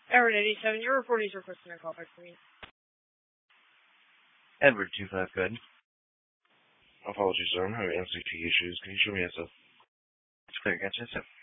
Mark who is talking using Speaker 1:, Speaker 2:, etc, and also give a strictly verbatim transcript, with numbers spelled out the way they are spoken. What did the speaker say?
Speaker 1: Edward eighty-seven, your report is requesting a call back for me.
Speaker 2: Edward two five, go ahead.
Speaker 3: Apologies, sir. I'm having M C T issues. Can you show me yourself?
Speaker 2: It's clear, gotcha. So,